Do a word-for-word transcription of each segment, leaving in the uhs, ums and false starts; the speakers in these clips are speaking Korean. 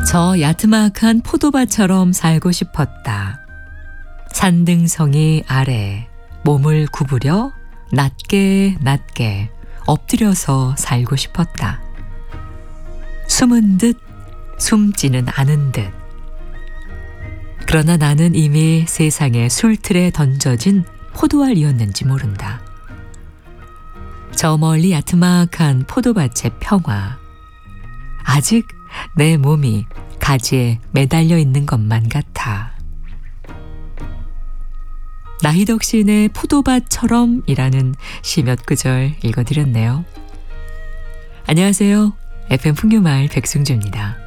저 야트막한 포도밭처럼 살고 싶었다. 산등성이 아래 몸을 구부려 낮게 낮게 엎드려서 살고 싶었다. 숨은 듯 숨지는 않은 듯. 그러나 나는 이미 세상의 술틀에 던져진 포도알이었는지 모른다. 저 멀리 야트막한 포도밭의 평화. 아직 내 몸이 가지에 매달려 있는 것만 같아. 나희덕 시인의 포도밭처럼 이라는 시 몇 구절 읽어드렸네요. 안녕하세요. 에프엠 풍류마을 백승주입니다.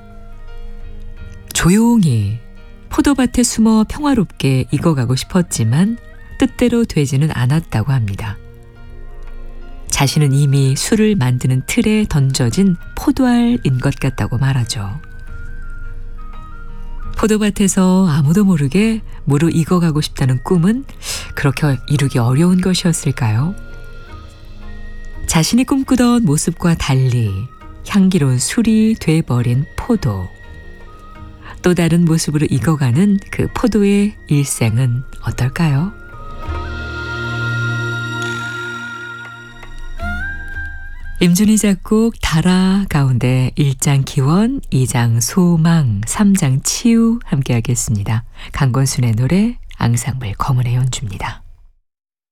조용히 포도밭에 숨어 평화롭게 익어가고 싶었지만 뜻대로 되지는 않았다고 합니다. 자신은 이미 술을 만드는 틀에 던져진 포도알인 것 같다고 말하죠. 포도밭에서 아무도 모르게 무르 익어가고 싶다는 꿈은 그렇게 이루기 어려운 것이었을까요? 자신이 꿈꾸던 모습과 달리 향기로운 술이 돼버린 포도. 또 다른 모습으로 익어가는 그 포도의 일생은 어떨까요? 임준희 작곡 달아 가운데 일 장 기원, 이 장 소망, 삼 장 치유 함께 하겠습니다. 강권순의 노래 앙상블 검은의 연주입니다.